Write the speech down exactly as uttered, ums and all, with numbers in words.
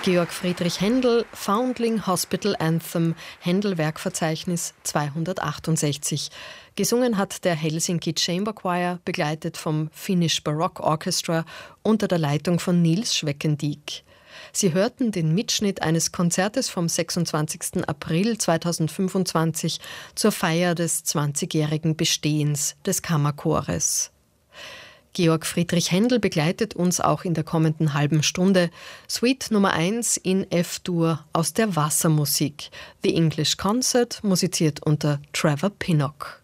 Georg Friedrich Händel, Foundling Hospital Anthem, Händel-Werkverzeichnis zweihundertachtundsechzig. Gesungen hat der Helsinki Chamber Choir, begleitet vom Finnish Baroque Orchestra unter der Leitung von Nils Schweckendiek. Sie hörten den Mitschnitt eines Konzertes vom sechsundzwanzigsten April zweitausendfünfundzwanzig zur Feier des zwanzigjährigen Bestehens des Kammerchores. Georg Friedrich Händel begleitet uns auch in der kommenden halben Stunde. Suite Nummer eins in F-Dur aus der Wassermusik. The English Concert, musiziert unter Trevor Pinnock.